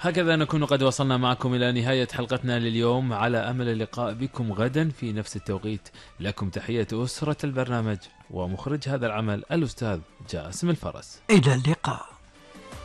هكذا نكون قد وصلنا معكم إلى نهاية حلقتنا لليوم، على أمل اللقاء بكم غدا في نفس التوقيت. لكم تحية أسرة البرنامج ومخرج هذا العمل الأستاذ جاسم الفرس. إلى اللقاء.